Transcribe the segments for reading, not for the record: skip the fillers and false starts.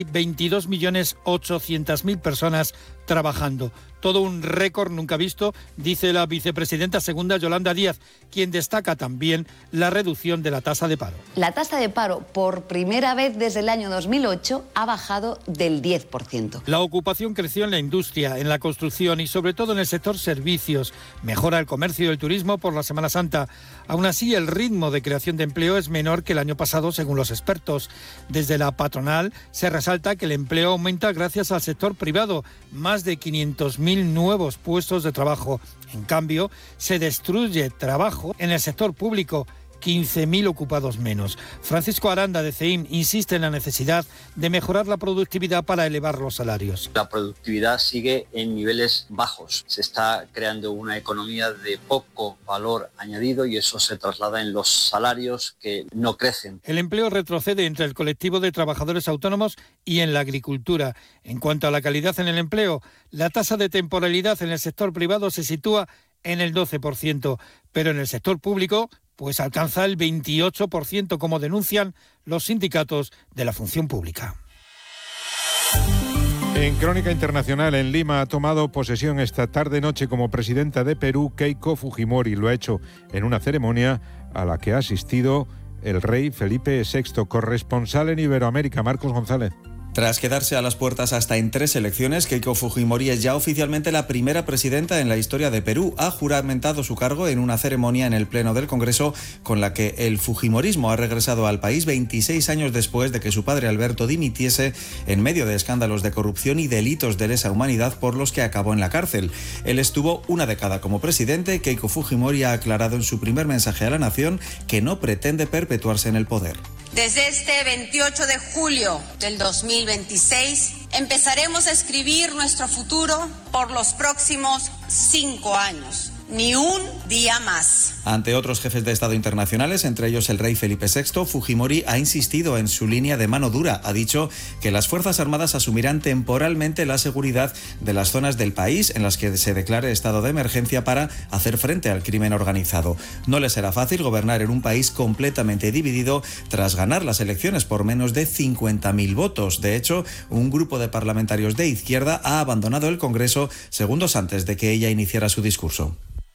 22.800.000 personas trabajando. Todo un récord nunca visto, dice la vicepresidenta segunda Yolanda Díaz, quien destaca también la reducción de la tasa de paro. La tasa de paro, por primera vez desde el año 2008, ha bajado del 10%. La ocupación creció en la industria, en la construcción y sobre todo en el sector servicios. Mejora el comercio y el turismo por la Semana Santa. Aún así, el ritmo de creación de empleo es menor que el año pasado, según los expertos. Desde la patronal se resalta que el empleo aumenta gracias al sector privado, más de 500.000 nuevos puestos de trabajo. En cambio, se destruye trabajo en el sector público, 15.000 ocupados menos. Francisco Aranda, de CEIM, insiste en la necesidad de mejorar la productividad para elevar los salarios. La productividad sigue en niveles bajos. Se está creando una economía de poco valor añadido y eso se traslada en los salarios que no crecen. El empleo retrocede entre el colectivo de trabajadores autónomos y en la agricultura. En cuanto a la calidad en el empleo, la tasa de temporalidad en el sector privado se sitúa en el 12%, pero en el sector público pues alcanza el 28%, como denuncian los sindicatos de la función pública. En Crónica Internacional, en Lima ha tomado posesión esta tarde-noche como presidenta de Perú Keiko Fujimori. Lo ha hecho en una ceremonia a la que ha asistido el rey Felipe VI. Corresponsal en Iberoamérica, Marcos González. Tras quedarse a las puertas hasta en 3 elecciones, Keiko Fujimori es ya oficialmente la primera presidenta en la historia de Perú. Ha juramentado su cargo en una ceremonia en el Pleno del Congreso con la que el fujimorismo ha regresado al país 26 años después de que su padre Alberto dimitiese en medio de escándalos de corrupción y delitos de lesa humanidad por los que acabó en la cárcel. Él estuvo una década como presidente. Keiko Fujimori ha aclarado en su primer mensaje a la nación que no pretende perpetuarse en el poder. Desde este 28 de julio del 2026 empezaremos a escribir nuestro futuro por los próximos 5 años. Ni un día más. Ante otros jefes de Estado internacionales, entre ellos el rey Felipe VI, Fujimori ha insistido en su línea de mano dura. Ha dicho que las Fuerzas Armadas asumirán temporalmente la seguridad de las zonas del país en las que se declare estado de emergencia para hacer frente al crimen organizado. No le será fácil gobernar en un país completamente dividido tras ganar las elecciones por menos de 50.000 votos. De hecho, un grupo de parlamentarios de izquierda ha abandonado el Congreso segundos antes de que ella iniciara su discurso.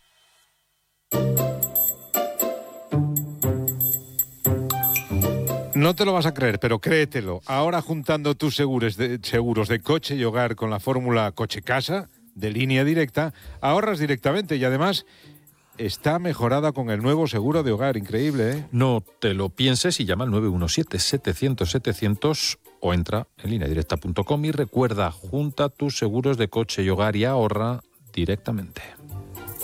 No te lo vas a creer, pero créetelo. Ahora, juntando tus seguros de coche y hogar con la fórmula coche-casa de línea directa, ahorras directamente y además está mejorada con el nuevo seguro de hogar. Increíble, ¿eh? No te lo pienses y llama al 917-700-700 o entra en lineadirecta.com y recuerda, junta tus seguros de coche y hogar y ahorra directamente.